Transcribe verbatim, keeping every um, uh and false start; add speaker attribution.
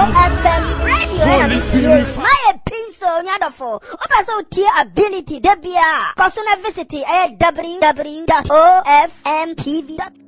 Speaker 1: F M radio and my pencil nyadofo. Oba so tier ability debia. Kosuna visit w w w dot o f m t v dot com.